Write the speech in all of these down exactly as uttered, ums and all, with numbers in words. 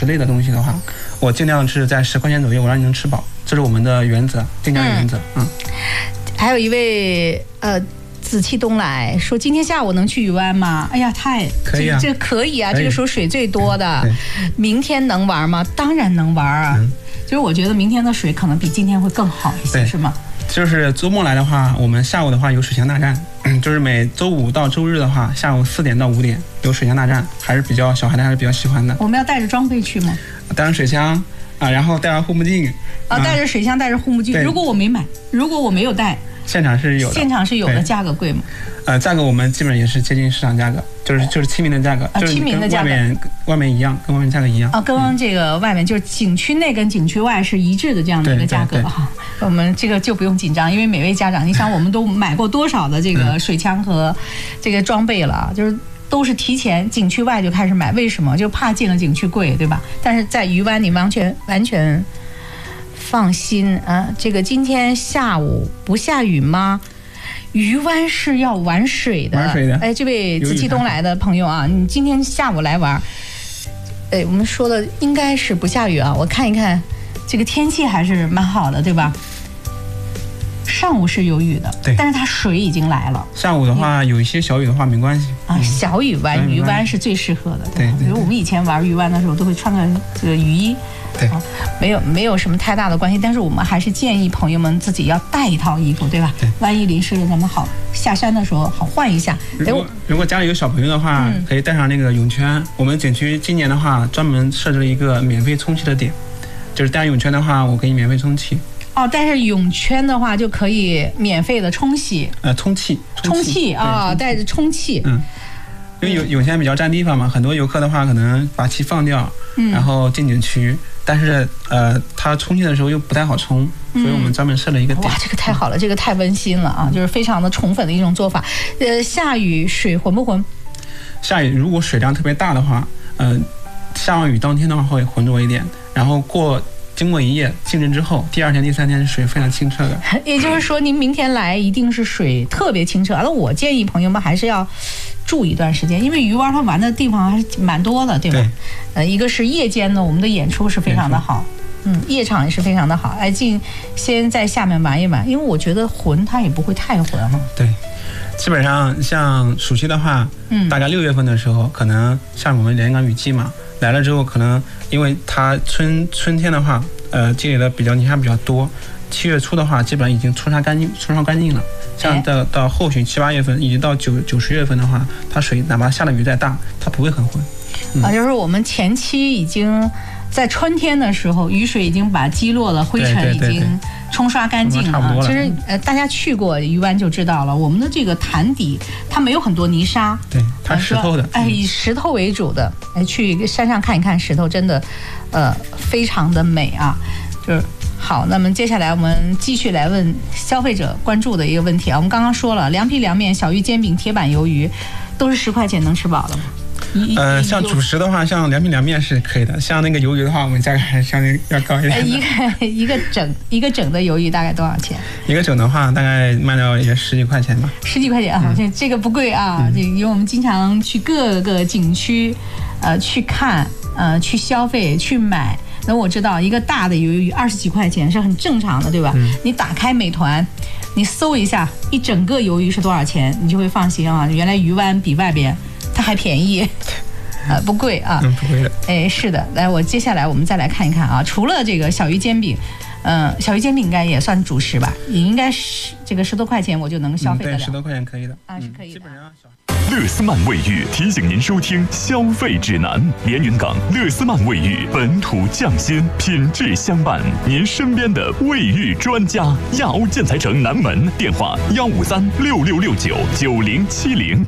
类的东西的话，我尽量是在十块钱左右，我让你能吃饱，这是我们的原则，定价的原则。嗯。嗯还有一位呃。紫气东来说，今天下午能去鱼湾吗？哎呀，太可以啊， 这, 这可以啊， 可以， 这个时候水最多的。明天能玩吗？当然能玩啊。嗯、就是我觉得明天的水可能比今天会更好一些，是吗？ 就是周末来的话，我们下午的话有水枪大战，嗯、就是每周五到周日的话，下午四点到五点有水枪大战，还是比较小孩子还是比较喜欢的。 我们要带着装备去吗？ 带上水枪啊，然后带上护目镜啊，带着水枪，带着护目镜。如果我没买，如果我没有带。 现场是有的， 现场是有的，价格贵吗？ 呃，价格我们基本也是接近市场价格，就是就是亲民的价格， 啊，亲民的价格， 外面外面一样，跟外面价格一样啊，跟这个外面就是景区内跟景区外是一致的这样的一个价格哈。我们这个就不用紧张，因为每位家长，你想我们都买过多少的这个水枪和这个装备了，就是都是提前景区外就开始买，为什么？就怕进了景区贵，对吧？但是在鱼湾你完全完全。放心啊，这个今天下午不下雨吗？鱼湾是要玩水的， 玩水的。 哎，这位紫气东来的朋友啊，你今天下午来玩，哎，我们说的应该是不下雨啊。我看一看，这个天气还是蛮好的，对吧？上午是有雨的， 对， 但是它水已经来了。 下午的话有一些小雨的话没关系啊，小雨玩鱼湾是最适合的，对吧？比如我们以前玩鱼湾的时候，都会穿个这个雨衣。 对、 啊，没有没有什么太大的关系，但是我们还是建议朋友们自己要带一套衣服，对吧？ 对， 万一淋湿了，咱们好下山的时候好换一下。 如果如果家里有小朋友的话，嗯、可以带上那个泳圈。我们景区今年的话，专门设置了一个免费充气的点，就是带泳圈的话，我可以免费充气。 哦，但是泳圈的话就可以免费的冲洗。 呃，充气， 充气啊，带着充气。 嗯。因为泳泳圈比较占地方嘛，很多游客的话可能把气放掉，嗯、然后进景区，但是呃，它充气的时候又不太好充，所以我们专门设了一个点。 哇，这个太好了，这个太温馨了啊，就是非常的宠粉的一种做法。呃，下雨水浑不浑？ 下雨如果水量特别大的话，呃，下完雨当天的话会浑浊一点，然后过。经过一夜静置之后，第二天、第三天水非常清澈的。 也就是说，您明天来一定是水特别清澈。那我建议朋友们还是要住一段时间，因为鱼湾它玩的地方还是蛮多的，对吧？对。呃，一个是夜间呢，我们的演出是非常的好，嗯，夜场也是非常的好。哎，进先在下面玩一玩，因为我觉得浑它也不会太浑嘛。 对。基本上像暑期的话，嗯，大概六月份的时候，可能像我们连港雨季嘛。来了之后，可能因为它春春天的话，呃，积累的比较泥沙比较多。七月初的话，基本上已经冲刷干净，冲刷干净了。像到到后旬七八月份，以及到九九十月份的话，它水哪怕下的雨再大，它不会很浑。 嗯、啊，就是我们前期已经在春天的时候，雨水已经把积落的灰尘已经冲刷干净了。 了其实呃，大家去过鱼湾就知道了，我们的这个潭底它没有很多泥沙， 对，它石头的， 哎，以石头为主的。哎，去山上看一看石头，真的，呃，非常的美啊，就是。好，那么接下来我们继续来问消费者关注的一个问题啊。我们刚刚说了，凉皮、凉面、小鱼煎饼、铁板鱿鱼，都是十块钱能吃饱的吗？ 呃，像主食的话，像凉皮、凉面是可以的。像那个鱿鱼的话，我们价格还是相对要高一点。 一个一个整一个整的鱿鱼大概多少钱？ 一个整的话，大概卖到也十几块钱吧。 十几块钱啊，这、嗯、这个不贵啊。嗯、因为我们经常去各个景区，呃，去看，呃，去消费，去买。那我知道一个大的鱿鱼二十几块钱是很正常的，对吧？嗯、你打开美团，你搜一下一整个鱿鱼是多少钱，你就会放心啊。原来鱼湾比外边它还便宜，呃，不贵啊。 嗯，不贵的。 哎，是的。来，我接下来我们再来看一看啊，除了这个小鱼煎饼，嗯、呃，小鱼煎饼应该也算主食吧？也应该是这个十多块钱我就能消费得了。 嗯、对，十多块钱可以的。 啊，是可以的。 基本上小。 乐思曼卫浴提醒您收听消费指南。连云港乐思曼卫浴，本土匠心，品质相伴，您身边的卫浴专家。亚欧建材城南门，电话幺五三六六六九九零七零。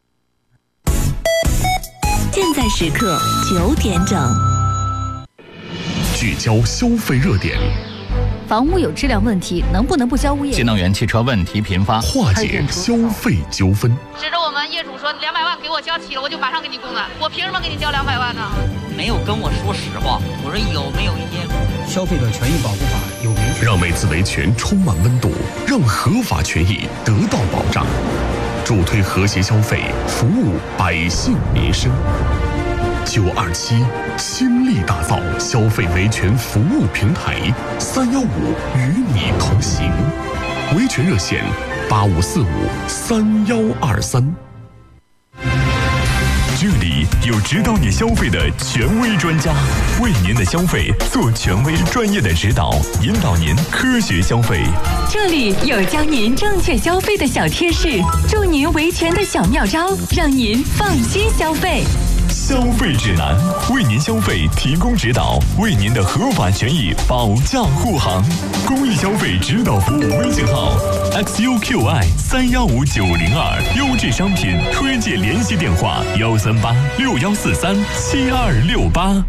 现在时刻九点整， 聚焦消费热点。 房屋有质量问题，能不能不交物业？ 新能源汽车问题频发， 化解消费纠纷。 指着我们业主说两百万给我交齐了，我就马上给你供了。我凭什么给你交两百万呢？ 没有跟我说实话，我说有没有一些消费者权益保护法有明确， 让每次维权充满温度，让合法权益得到保障，助推和谐消费，服务百姓民生。 九二七，倾力打造消费维权服务平台，三幺五与你同行。维权热线八五四五三幺二三。 这里有指导你消费的权威专家，为您的消费做权威专业的指导，引导您科学消费。 这里有教您正确消费的小贴士，助您维权的小妙招，让您放心消费。 消费指南，为您消费提供指导，为您的合法权益保驾护航。公益消费指导服务微信号 X U Q I 三幺五九零二，优质商品推荐联系电话幺三八六幺四三七二六八。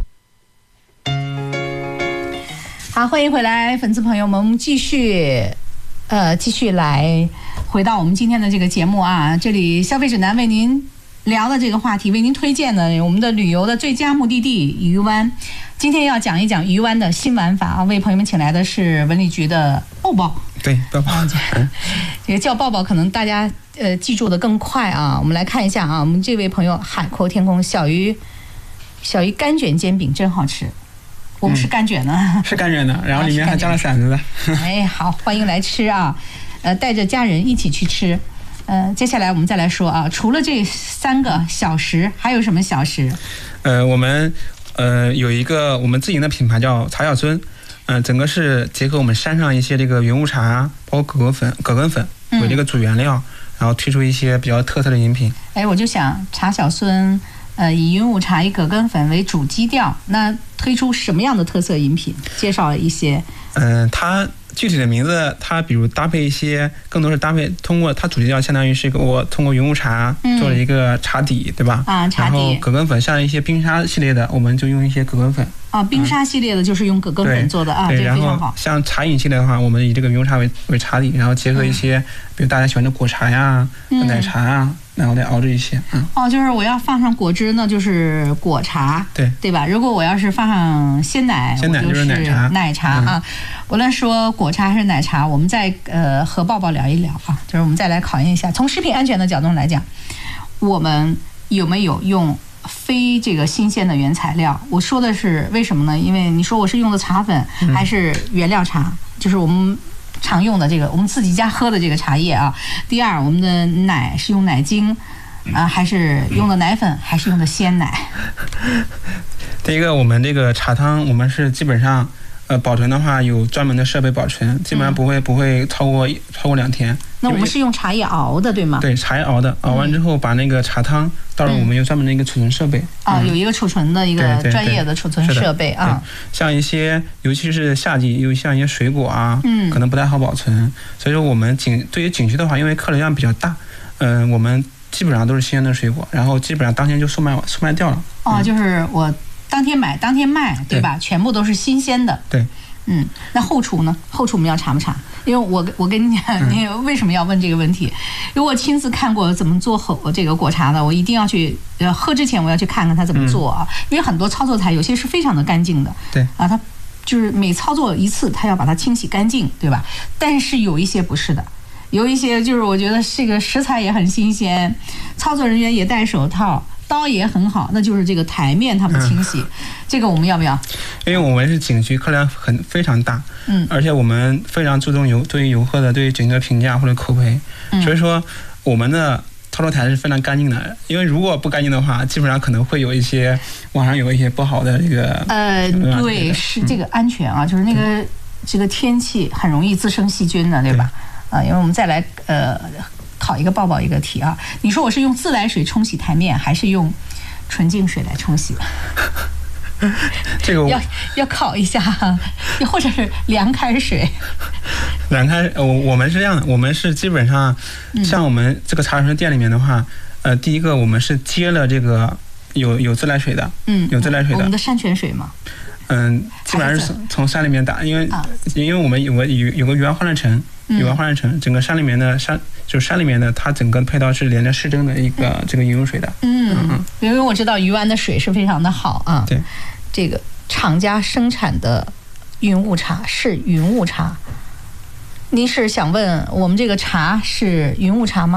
好，欢迎回来，粉丝朋友们，我们继续，呃，继续来回到我们今天的这个节目啊，这里消费指南为您聊的这个话题，为您推荐的我们的旅游的最佳目的地鱼湾。今天要讲一讲鱼湾的新玩法啊，为朋友们请来的是文旅局的抱抱。 对，抱抱。 这个叫抱抱，可能大家呃记住的更快啊。我们来看一下啊，我们这位朋友海阔天空小鱼，小鱼干卷煎饼真好吃。我们是干卷的、嗯， 是干卷的，然后里面还加了馓子的。 哎，好，欢迎来吃啊！呃，带着家人一起去吃。呃，接下来我们再来说啊，除了这三个小食，还有什么小食？ 呃，我们呃有一个我们自营的品牌叫茶小村，嗯、呃，整个是结合我们山上一些这个云雾茶，包括葛根粉、葛根粉为这个主原料、嗯，然后推出一些比较特色的饮品。 哎，我就想茶小村，呃，以云雾茶、以葛根粉为主基调，那推出什么样的特色饮品？介绍一些。 嗯、呃，它。具体的名字，它比如搭配一些，更多是搭配通过它主基调，相当于是一个我通过云雾茶做了一个茶底，嗯、对吧？ 啊，茶底。 然后葛根粉，像一些冰沙系列的，我们就用一些葛根粉。 啊，冰沙系列的就是用葛根粉做的、嗯、啊， 对， 这个非常好。 像茶饮系列的话，我们以这个云雾茶为为茶底，然后结合一些，嗯、比如大家喜欢的果茶呀、嗯、奶茶啊，然后来熬制一些。嗯。 哦，就是我要放上果汁，那就是果茶， 对对吧？如果我要是放上鲜奶， 鲜奶就是奶茶， 奶茶啊。无论说果茶还是奶茶，我们再呃和抱抱聊一聊啊，就是我们再来考验一下，从食品安全的角度来讲，我们有没有用非这个新鲜的原材料？我说的是为什么呢？因为你说我是用的茶粉还是原料茶，嗯、就是我们常用的这个我们自己家喝的这个茶叶啊。第二，我们的奶是用奶精啊，还是用的奶粉，还是用的鲜奶？ 第一个，我们这个茶汤，我们是基本上。呃，保存的话有专门的设备保存，基本上不会、嗯、不会超过超过两天。 那我们是用茶叶熬的，对吗？ 对，茶叶熬的，熬完之后把那个茶汤倒入我们有专门的一个储存设备。 啊、嗯哦，有一个储存的一个专业的储存设备啊。 像一些，尤其是夏季，有像一些水果啊，嗯，可能不太好保存，所以说我们景对于景区的话，因为客流量比较大，嗯、呃，我们基本上都是新鲜的水果，然后基本上当天就售卖售卖掉了。 哦，就是我。当天买当天卖，对吧？对，全部都是新鲜的。 对， 嗯，那后厨呢？后厨我们要查不查？因为我我跟你讲，你为什么要问这个问题？因为我亲自看过怎么做后这个果茶的，我一定要去呃喝之前我要去看看他怎么做啊。嗯、因为很多操作台有些是非常的干净的， 对啊，他就是每操作一次，他要把它清洗干净，对吧？但是有一些不是的。有一些就是我觉得这个食材也很新鲜，操作人员也戴手套。刀也很好，那就是这个台面它不清洗、嗯，这个我们要不要？ 因为我们是景区，客量很非常大， 嗯， 而且我们非常注重游对于游客的对于景区的评价或者口碑、嗯，所以说我们的操作台是非常干净的。因为如果不干净的话，基本上可能会有一些网上有一些不好的这个呃，对，是这个安全啊，嗯、就是那个这个天气很容易滋生细菌的，对吧？啊，因为我们再来呃。考一个抱抱一个题啊！你说我是用自来水冲洗台面，还是用纯净水来冲洗？ 这个要要考一下，又或者是凉开水。 凉开，我我们是这样的，我们是基本上像我们这个茶水店里面的话，呃，第一个我们是接了这个有有自来水的， 嗯， 有自来水的， 我们的山泉水嘛。 嗯，基本上是从山里面打，因为、啊、因为我们有个有有个鱼湾欢乐城，鱼湾欢乐城，整个山里面的山就是山里面的，它整个配套是连着市政的一个、嗯、这个饮用水的。 嗯嗯，因为我知道鱼湾的水是非常的好啊。 对， 这个厂家生产的云雾茶是云雾茶。您是想问我们这个茶是云雾茶吗？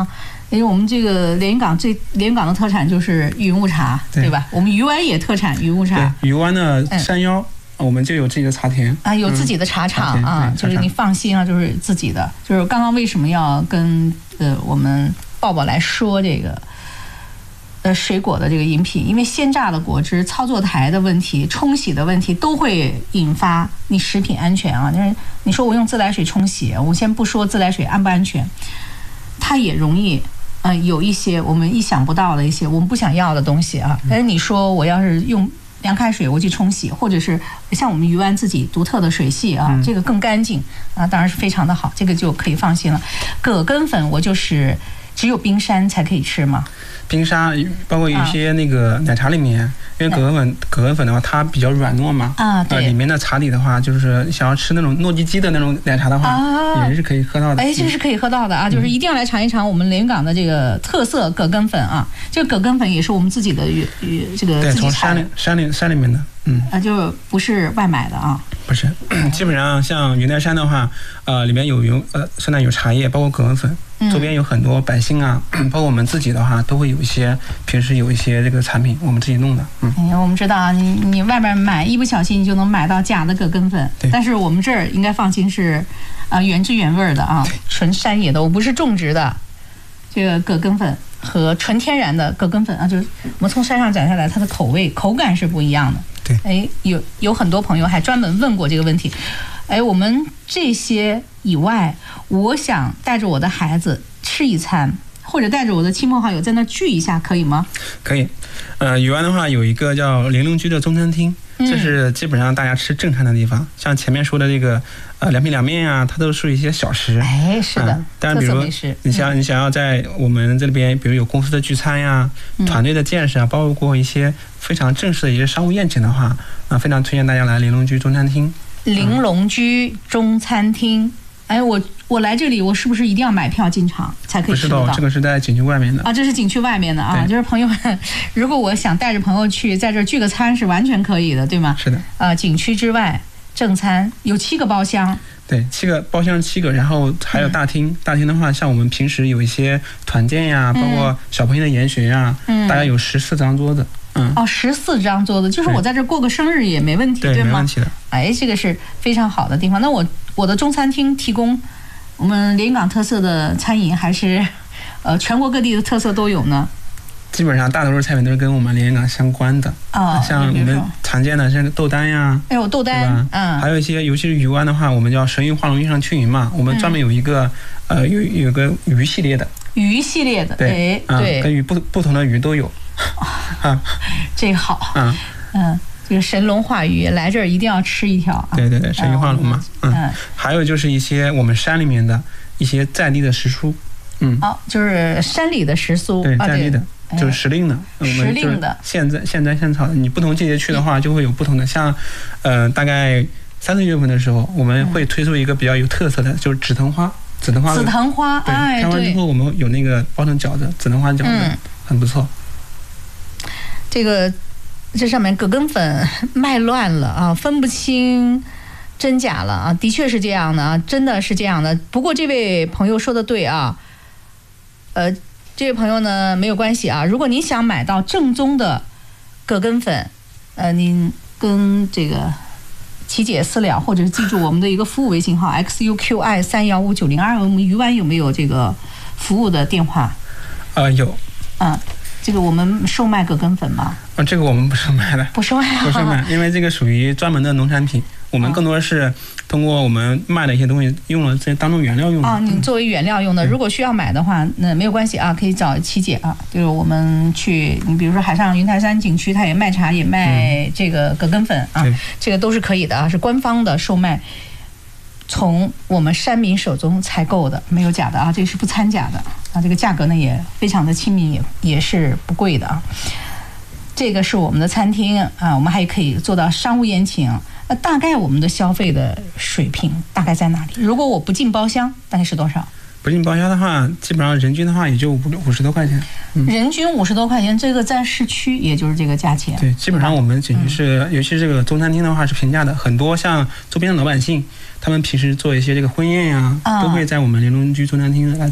因为我们这个连云港最连云港的特产就是云雾茶， 对, 对吧？我们鱼湾也特产云雾茶。 对，鱼湾的山腰、嗯、我们就有自己的茶田啊，有自己的茶厂、嗯、啊，就是你放心啊，就是自己的。就是刚刚为什么要跟呃我们抱抱来说这个呃水果的这个饮品？因为鲜榨的果汁、操作台的问题、冲洗的问题都会引发你食品安全啊。就是你说我用自来水冲洗，我先不说自来水安不安全，它也容易。呃，有一些我们意想不到的一些我们不想要的东西啊。但是你说我要是用凉开水我去冲洗，或者是像我们鱼湾自己独特的水系啊，嗯、这个更干净啊，当然是非常的好，这个就可以放心了。葛根粉我就是只有冰山才可以吃吗？ 冰沙包括有一些那个奶茶里面，啊、因为葛根粉葛根粉的话它比较软糯嘛， 啊对， 呃，里面的茶底的话就是想要吃那种糯叽叽的那种奶茶的话，啊、也是可以喝到的。 哎，这是可以喝到的啊，嗯、就是一定要来尝一尝我们连云港的这个特色葛根粉啊。这个葛根粉也是我们自己的与与这个对， 自己从山里山里山里面的，嗯， 啊，就不是外买的啊。 不是，基本上像云台山的话，呃，里面有有呃，现在有茶叶，包括葛根粉。周边有很多百姓啊，包括我们自己的话，都会有一些平时有一些这个产品，我们自己弄的。嗯， 哎、我们知道啊，你你外边买一不小心你就能买到假的葛根粉，但是我们这儿应该放心是，啊、呃、原汁原味的啊，纯山野的，我不是种植的，这个葛根粉和纯天然的葛根粉啊，就是我们从山上摘下来，它的口味口感是不一样的。 对， 哎，有有很多朋友还专门问过这个问题。哎，我们这些以外，我想带着我的孩子吃一餐，或者带着我的亲朋好友在那聚一下，可以吗？ 可以。呃，鱼湾的话有一个叫玲珑居的中餐厅，这是基本上大家吃正餐的地方。嗯、像前面说的这个呃凉皮凉面啊，它都是一些小食。 哎，是的。 嗯、当然，比如你想、嗯、你想要在我们这边，比如有公司的聚餐呀、嗯、团队的建设啊，包括一些非常正式的一些商务宴请的话，啊、呃，非常推荐大家来玲珑居中餐厅。 玲珑居中餐厅，哎，我我来这里，我是不是一定要买票进场才可以吃得到？ 不是的，这个是在景区外面的啊，这是景区外面的啊，就是朋友们，如果我想带着朋友去在这儿聚个餐，是完全可以的，对吗？ 是的。 呃，景区之外正餐有七个包厢。 对，七个包厢七个，然后还有大厅。嗯、大厅的话，像我们平时有一些团建呀，包括小朋友的研学呀，嗯、大概有十四张桌子。嗯、 哦，十四张桌子，就是我在这过个生日也没问题， 对, 对吗？ 没问题的。 哎，这个是非常好的地方。那我我的中餐厅提供我们连云港特色的餐饮，还是呃全国各地的特色都有呢？ 基本上大多数菜品都是跟我们连云港相关的啊、哦，像我们常见的像豆丹呀， 哎呦豆丹，嗯， 还有一些，尤其是鱼湾的话，我们叫神鱼化龙遇上青云嘛，我们专门有一个、嗯、呃有有个鱼系列的， 鱼系列的， 对， 哎，对， 嗯、跟鱼不不同的鱼都有。 啊，这个好，嗯嗯，这个神龙化鱼来这儿一定要吃一条啊！ 对对对，神鱼化龙嘛，嗯，嗯还有就是一些我们山里面的一些在地的食蔬，嗯， 哦，就是山里的食蔬， 对，在地的，啊、就是时令的， 时令的， 现在现摘现炒的。你不同季节去的话，就会有不同的，像，呃，大概三四月份的时候，我们会推出一个比较有特色的，就是紫藤花，紫藤花， 紫藤花， 对， 哎， 开完之后我们有那个包成饺子，紫藤花饺子，嗯、很不错。 这个这上面葛根粉卖乱了啊，分不清真假了啊，的确是这样的啊，真的是这样的。不过这位朋友说的对啊，呃，这位朋友呢没有关系啊，如果您想买到正宗的葛根粉，呃，您跟这个琪姐私聊，或者是记住我们的一个服务微信号 X U Q I 三幺五九零二，我们鱼湾有没有这个服务的电话？ 呃，有。 嗯。这个我们售卖葛根粉吗？ 啊，这个我们不售卖的， 不售卖、啊， 不售卖，因为这个属于专门的农产品，我们更多的是通过我们卖的一些东西用了这当中原料用的。 啊，你作为原料用的，如果需要买的话，那没有关系啊，可以找琪姐啊，就是我们去，你比如说海上云台山景区，它也卖茶，也卖这个葛根粉啊，这个都是可以的啊，是官方的售卖。从我们山民手中采购的，没有假的啊，这个是不掺假的啊，这个价格呢也非常的亲民，也也是不贵的啊。这个是我们的餐厅啊，我们还可以做到商务宴请。那大概我们的消费的水平大概在哪里？如果我不进包厢，大概是多少？ 不进包厢的话，基本上人均的话也就五五十多块钱。 嗯、人均五十多块钱，这个在市区也就是这个价钱。 对，基本上我们景区是，嗯、尤其是这个中餐厅的话是平价的，很多像周边的老百姓，他们平时做一些这个婚宴呀、啊，都会在我们玲珑居中餐厅来做。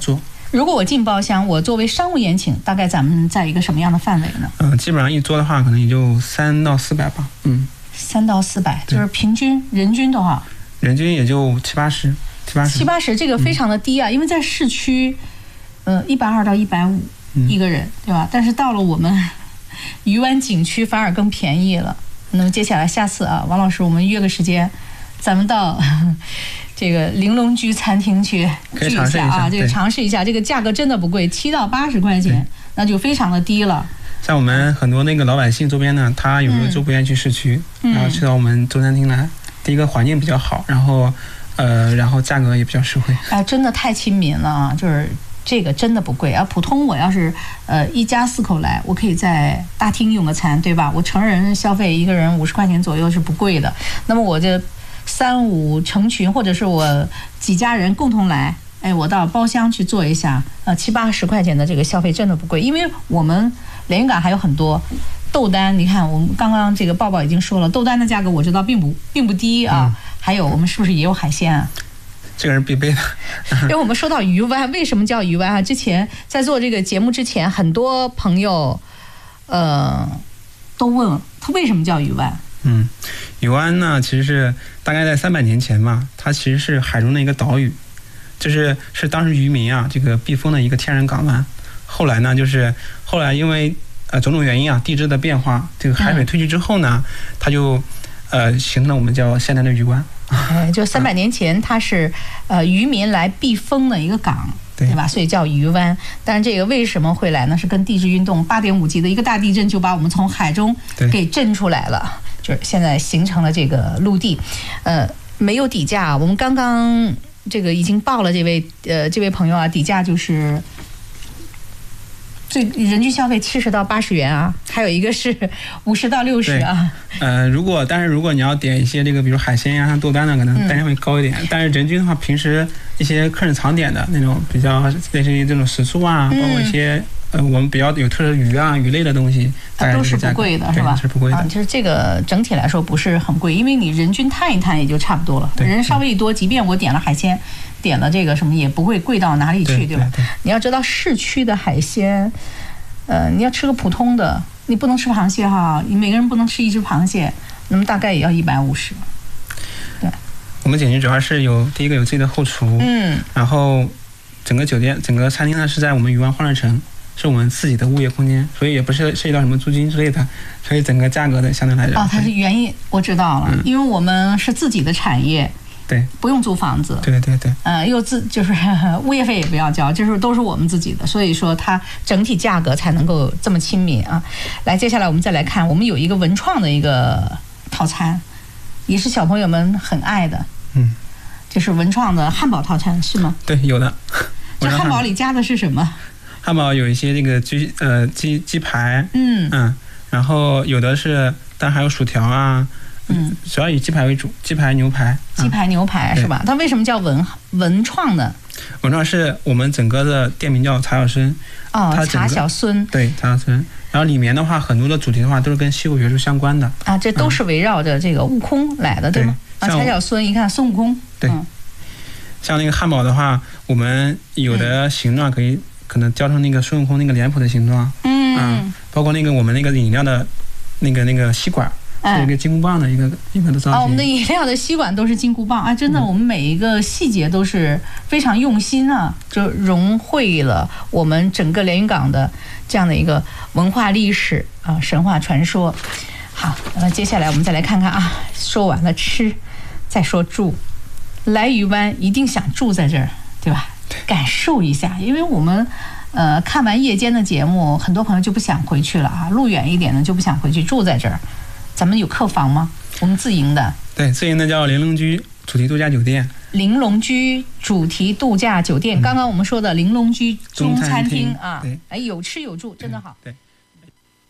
如果我进包厢，我作为商务宴请，大概咱们在一个什么样的范围呢？ 嗯、呃，基本上一桌的话，可能也就三到四百吧。嗯， 三到四百，就是平均人均多少？ 人均也就七八十，七八十。 七八十，这个非常的低啊，嗯、因为在市区，呃，一百二到一百五一个人，对吧？但是到了我们鱼湾景区，反而更便宜了。那么接下来下次啊，王老师，我们约个时间，咱们到这个玲珑居餐厅去聚一下啊，这个尝试一下，这个价格真的不贵，七到八十块钱，那就非常的低了。 像我们很多那个老百姓周边呢，他有时候就不愿意去市区，嗯、然后去到我们中餐厅来，第一个环境比较好，然后呃，然后价格也比较实惠。 哎、呃，真的太亲民了啊，就是。这个真的不贵啊！普通我要是呃一家四口来，我可以在大厅用个餐，对吧？我成人消费一个人五十块钱左右是不贵的。那么我这三五成群，或者是我几家人共同来，哎，我到包厢去坐一下，呃七八十块钱的这个消费真的不贵，因为我们连云港还有很多豆单，你看我们刚刚这个抱抱已经说了，豆单的价格我知道并不并不低啊。嗯、还有我们是不是也有海鲜啊？ 这个是必备的。 因为我们说到鱼湾，为什么叫鱼湾啊？之前在做这个节目之前，很多朋友呃都问它为什么叫鱼湾。 嗯，鱼湾呢，其实是大概在三百年前嘛，它其实是海中的一个岛屿，就是是当时渔民啊这个避风的一个天然港湾。后来呢，就是后来因为呃种种原因啊，地质的变化，这个海水退去之后呢，嗯、它就呃形成了我们叫现在的鱼湾。 哎，就三百年前，它是呃渔民来避风的一个港，对吧？所以叫鱼湾。但是这个为什么会来呢？是跟地质运动八点五级的一个大地震就把我们从海中给震出来了，就是现在形成了这个陆地，呃，没有底价。我们刚刚这个已经报了这位呃这位朋友啊，底价就是最人均消费七十到八十元啊，还有一个是五十到六十啊。 呃，如果但是如果你要点一些这个，比如海鲜呀、豆单呢，可能单价会高一点。嗯、但是人均的话，平时一些客人常点的那种比较类似于这种食宿啊，嗯、包括一些呃我们比较有特色鱼啊、鱼类的东西， 它都是不贵的，是吧？ 是不贵的。 啊，就是这个整体来说不是很贵，因为你人均摊一摊也就差不多了。人稍微一多，即便我点了海鲜。点了这个什么也不会贵到哪里去， 对, 对吧？对对，你要知道市区的海鲜，呃，你要吃个普通的，你不能吃螃蟹哈，你每个人不能吃一只螃蟹，那么大概也要一百五十。对， 我们景区主要是有第一个有自己的后厨，嗯，然后整个酒店、整个餐厅呢是在我们鱼湾欢乐城，是我们自己的物业空间，所以也不是涉及到什么租金之类的，所以整个价格的相对来讲， 哦，它是原因我知道了，嗯、因为我们是自己的产业。 对， 不用租房子， 对对对， 呃，又自就是物业费也不要交，就是都是我们自己的，所以说它整体价格才能够这么亲民啊。来，接下来我们再来看，我们有一个文创的一个套餐，也是小朋友们很爱的，嗯，就是文创的汉堡套餐是吗？ 对，有的。 这汉堡里加的是什么？ 汉堡有一些这个鸡呃鸡鸡排，嗯嗯，然后有的是，但还有薯条啊。嗯，主要以鸡排为主，鸡排、牛排。 鸡排、牛排、嗯、是吧？它为什么叫文文创呢？ 文创是我们整个的店名叫茶小孙。 哦，茶小孙。 对，茶小孙。然后里面的话，很多的主题的话都是跟西游元素相关的。 啊，这都是围绕着这个悟空来的，嗯、对吗？啊，茶小孙一看孙悟空。 对。嗯、像那个汉堡的话，我们有的形状可以可能雕成那个孙悟空那个脸谱的形状。嗯。嗯。包括那个我们那个饮料的，那个那个吸管。是一个金箍棒的一个一个的造型。 哦，我们的饮料的吸管都是金箍棒啊！真的，我们每一个细节都是非常用心啊，就融汇了我们整个连云港的这样的一个文化历史啊、神话传说。好，那接下来我们再来看看啊，说完了吃，再说住。来鱼湾一定想住在这儿，对吧？感受一下，因为我们。呃，看完夜间的节目，很多朋友就不想回去了啊，路远一点的就不想回去，住在这儿。咱们有客房吗？我们自营的。对， 自营的叫玲珑居主题度假酒店。 玲珑居主题度假酒店，嗯、刚刚我们说的玲珑居中餐厅啊，哎，有吃有住，真的好。 对。对